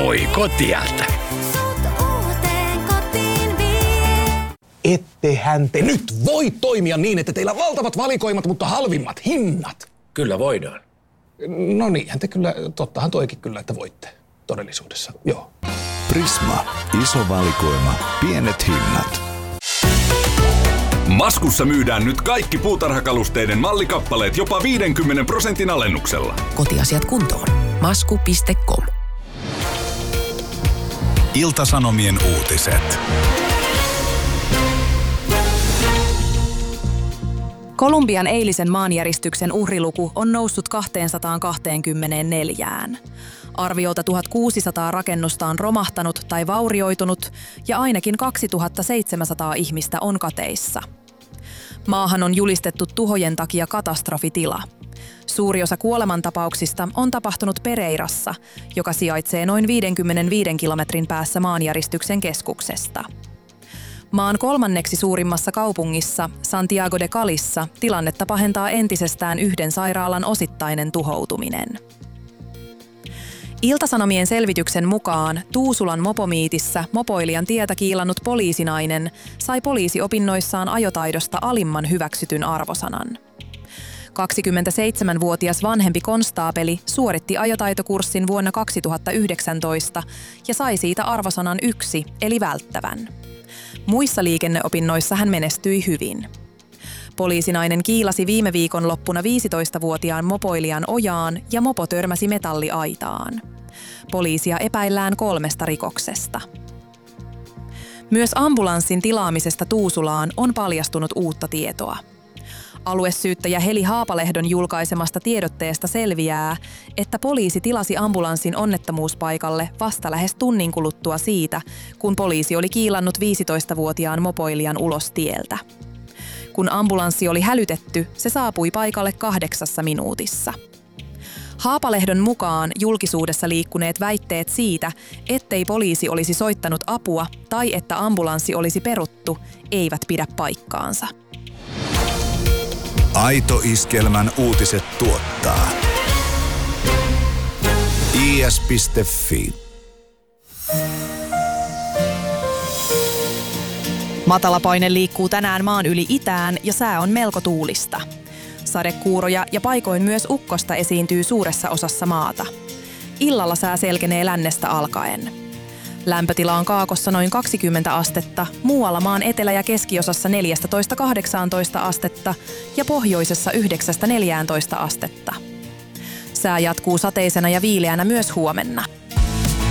Voi kotialta. Ettehän te nyt voi toimia niin, että teillä on valtavat valikoimat, mutta halvimmat hinnat. Kyllä voidaan. No niinhän te kyllä, tottahan toikin kyllä, että voitte todellisuudessa, joo. Prisma. Iso valikoima. Pienet hinnat. Maskussa myydään nyt kaikki puutarhakalusteiden mallikappaleet jopa 50% alennuksella. Kotiasiat kuntoon. Masku.com. Ilta-Sanomien uutiset. Kolumbian eilisen maanjäristyksen uhriluku on noussut 224. Arviolta 1600 rakennusta on romahtanut tai vaurioitunut ja ainakin 2700 ihmistä on kateissa. Maahan on julistettu tuhojen takia katastrofitila. Suuri osa kuolemantapauksista on tapahtunut Pereirassa, joka sijaitsee noin 55 kilometrin päässä maanjäristyksen keskuksesta. Maan kolmanneksi suurimmassa kaupungissa, Santiago de Calissa, tilannetta pahentaa entisestään yhden sairaalan osittainen tuhoutuminen. Ilta-Sanomien selvityksen mukaan Tuusulan mopomiitissä mopoilijan tietä kiilannut poliisinainen sai poliisiopinnoissaan ajotaidosta alimman hyväksytyn arvosanan. 27-vuotias vanhempi konstaapeli suoritti ajotaitokurssin vuonna 2019 ja sai siitä arvosanan 1, eli välttävän. Muissa liikenneopinnoissa hän menestyi hyvin. Poliisinainen kiilasi viime viikon loppuna 15-vuotiaan mopoilijan ojaan ja mopo törmäsi metalliaitaan. Poliisia epäillään 3 rikoksesta. Myös ambulanssin tilaamisesta Tuusulaan on paljastunut uutta tietoa. Aluesyyttäjä Heli Haapalehdon julkaisemasta tiedotteesta selviää, että poliisi tilasi ambulanssin onnettomuuspaikalle vasta lähes tunnin kuluttua siitä, kun poliisi oli kiilannut 15-vuotiaan mopoilijan ulos tieltä. Kun ambulanssi oli hälytetty, se saapui paikalle 8 minuutissa. Haapalehdon mukaan julkisuudessa liikkuneet väitteet siitä, ettei poliisi olisi soittanut apua tai että ambulanssi olisi peruttu, eivät pidä paikkaansa. Aito Iskelmän uutiset tuottaa is.fi. Matalapaine liikkuu tänään maan yli itään ja sää on melko tuulista. Sadekuuroja ja paikoin myös ukkosta esiintyy suuressa osassa maata. Illalla sää selkenee lännestä alkaen. Lämpötila on Kaakossa noin 20 astetta, muualla maan etelä- ja keskiosassa 14–18 astetta ja pohjoisessa 9–14 astetta. Sää jatkuu sateisena ja viileänä myös huomenna.